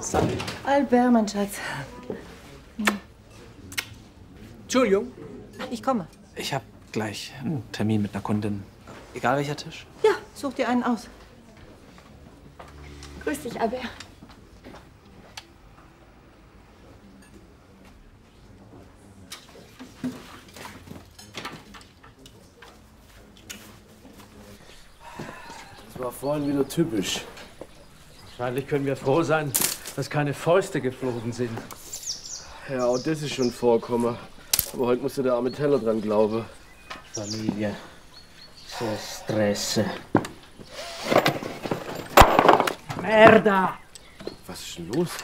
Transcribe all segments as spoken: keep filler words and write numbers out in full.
Salut. Albert, mein Schatz. Entschuldigung. Ich komme. Ich habe gleich einen Termin mit einer Kundin. Egal welcher Tisch. Ja, such dir einen aus. Grüß dich, Albert. Das war vorhin wieder typisch. Wahrscheinlich können wir froh sein, dass keine Fäuste geflogen sind. Ja, auch das ist schon vorkommen. Aber heute musste der arme Teller dran glauben. Familie. So Stress. Merda! Was ist denn los?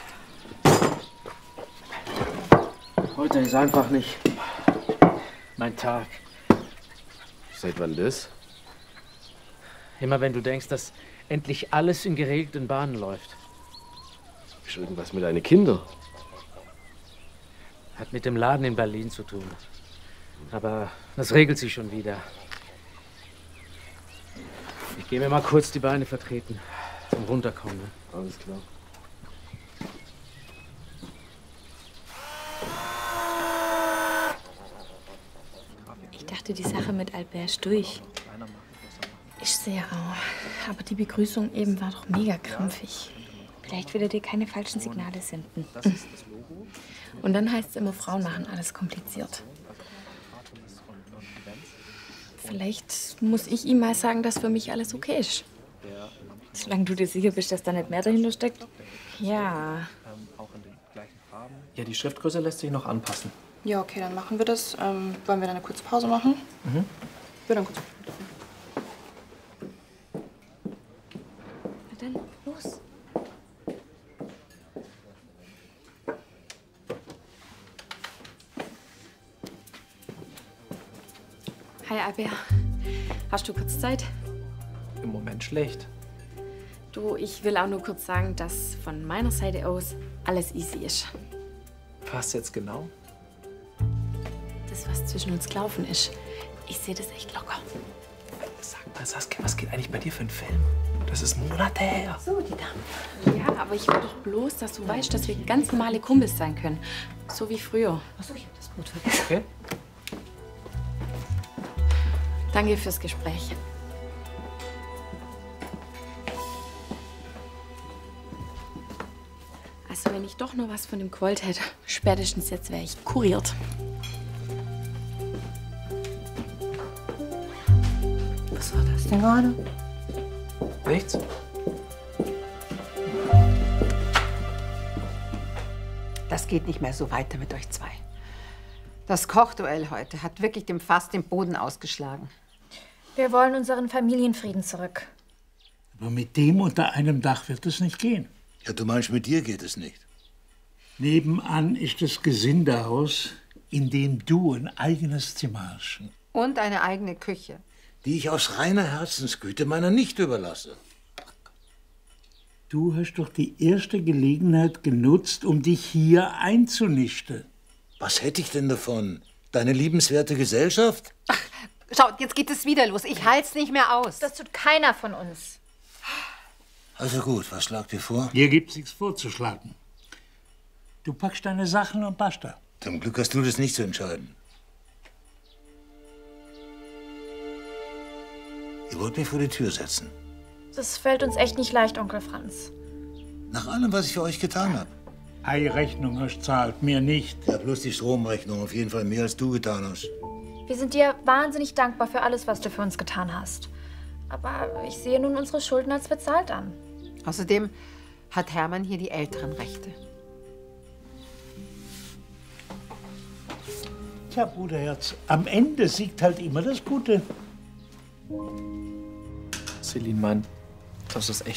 Heute ist einfach nicht mein Tag. Seit wann das? Immer wenn du denkst, dass endlich alles in geregelten Bahnen läuft. Ist irgendwas mit deinen Kindern? Hat mit dem Laden in Berlin zu tun. Aber das regelt sich schon wieder. Ich gehe mir mal kurz die Beine vertreten, zum Runterkommen. Alles klar. Ich dachte, die Sache mit Albert ist durch. Ich sehe auch. Aber die Begrüßung eben war doch mega krampfig. Vielleicht will er dir keine falschen Signale senden. Und dann heißt es immer, Frauen machen alles kompliziert. Vielleicht muss ich ihm mal sagen, dass für mich alles okay ist. Solange du dir sicher bist, dass da nicht mehr dahinter steckt. Ja. Ja, die Schriftgröße lässt sich noch anpassen. Ja, okay, dann machen wir das. Ähm, wollen wir dann eine kurze Pause machen? Mhm. Ich würde dann kurz. Na dann, los. Hi, Albert. Hast du kurz Zeit? Im Moment schlecht. Du, ich will auch nur kurz sagen, dass von meiner Seite aus alles easy ist. Passt jetzt genau? Das, was zwischen uns gelaufen ist, ich sehe das echt locker. Sag mal, Saskia, was geht eigentlich bei dir für einen Film? Das ist Monate her. So, die Dame. Ja, aber ich will doch bloß, dass du weißt, dass wir ganz normale Kumpels sein können. So wie früher. Achso, ich hab das Boot vergessen. Okay. Danke fürs Gespräch. Also, wenn ich doch noch was von dem gewollt hätte, spätestens jetzt wäre ich kuriert. Was war das denn gerade? Nichts? Das geht nicht mehr so weiter mit euch zwei. Das Kochduell heute hat wirklich dem Fass den Boden ausgeschlagen. Wir wollen unseren Familienfrieden zurück. Aber mit dem unter einem Dach wird es nicht gehen. Ja, du meinst, mit dir geht es nicht? Nebenan ist das Gesindehaus, in dem du ein eigenes Zimmer hast. Und eine eigene Küche. Die ich aus reiner Herzensgüte meiner Nichte überlasse. Du hast doch die erste Gelegenheit genutzt, um dich hier einzunisten. Was hätte ich denn davon? Deine liebenswerte Gesellschaft? Ach, schaut, jetzt geht es wieder los. Ich halt's nicht mehr aus. Das tut keiner von uns. Also gut, was schlagt dir vor? Hier gibt's nichts vorzuschlagen. Du packst deine Sachen und basta. Zum Glück hast du das nicht zu entscheiden. Ihr wollt mich vor die Tür setzen. Das fällt uns echt nicht leicht, Onkel Franz. Nach allem, was ich für euch getan habe. Eine Rechnung hast zahlt, mir nicht. Ja, bloß die Stromrechnung. Auf jeden Fall mehr, als du getan hast. Wir sind dir wahnsinnig dankbar für alles, was du für uns getan hast. Aber ich sehe nun unsere Schulden als bezahlt an. Außerdem hat Hermann hier die älteren Rechte. Tja, Bruderherz, am Ende siegt halt immer das Gute. Celine meint, dass es echt